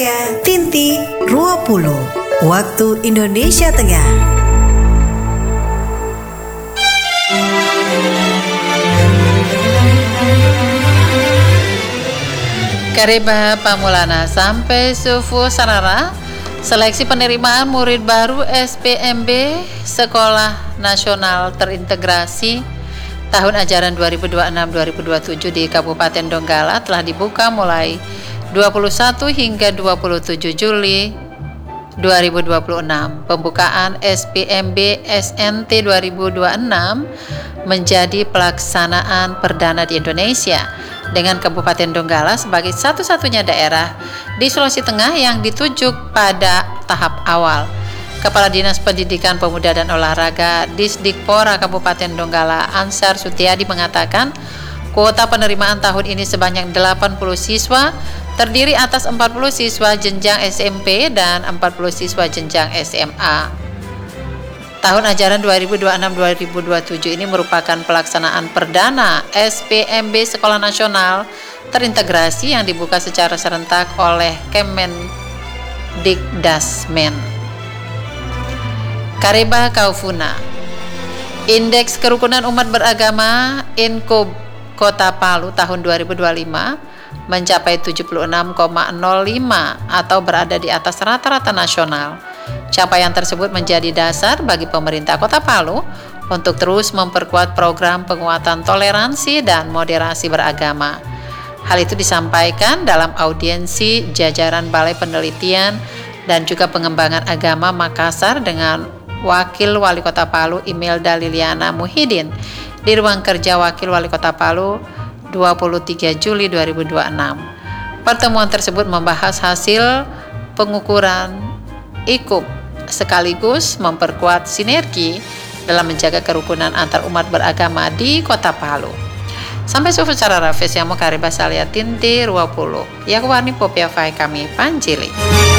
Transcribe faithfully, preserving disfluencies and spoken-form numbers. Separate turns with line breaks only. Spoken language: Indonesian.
Saya Tinti Ruopulu, waktu Indonesia Tengah.
Kareba Pamulana sampai sufu sarara. Seleksi penerimaan murid baru S P M B Sekolah Nasional Terintegrasi tahun ajaran dua ribu dua puluh enam dua ribu dua puluh tujuh di Kabupaten Donggala telah dibuka mulai dua puluh satu hingga dua puluh tujuh Juli dua ribu dua puluh enam. Pembukaan S P M B S N T dua ribu dua puluh enam menjadi pelaksanaan perdana di Indonesia dengan Kabupaten Donggala sebagai satu-satunya daerah di Sulawesi Tengah yang ditujuk pada tahap awal. Kepala Dinas Pendidikan Pemuda dan Olahraga Disdikpora Kabupaten Donggala Ansar Sutiadi mengatakan kuota penerimaan tahun ini sebanyak delapan puluh siswa, terdiri atas empat puluh siswa jenjang S M P dan empat puluh siswa jenjang S M A. Tahun ajaran dua ribu dua puluh enam dua ribu dua puluh tujuh ini merupakan pelaksanaan perdana S P M B Sekolah Nasional Terintegrasi yang dibuka secara serentak oleh Kemendikdasmen. Kareba Kaufuna. Indeks Kerukunan Umat Beragama Inkub Kota Palu tahun dua ribu dua puluh lima mencapai tujuh puluh enam koma nol lima atau berada di atas rata-rata nasional. Capaian tersebut menjadi dasar bagi pemerintah Kota Palu untuk terus memperkuat program penguatan toleransi dan moderasi beragama. Hal itu disampaikan dalam audiensi jajaran Balai Penelitian dan juga Pengembangan Agama Makassar dengan Wakil Wali Kota Palu Imelda Liliana Muhyiddin di ruang kerja Wakil Wali Kota Palu dua puluh tiga Juli dua ribu dua puluh enam. Pertemuan tersebut membahas hasil pengukuran I K U B sekaligus memperkuat sinergi dalam menjaga kerukunan antar umat beragama di Kota Palu. Sampai sufu secara rafes yang mau kareba salia tinti ruapulu. Ya warni popia fai kami panjili.